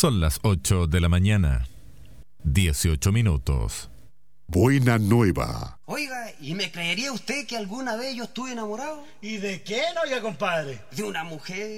Son las 8 de la mañana, 18 minutos. Buena nueva. Oiga, ¿y me creería usted que alguna vez yo estuve enamorado? ¿Y de quién, oiga, compadre? De una mujer.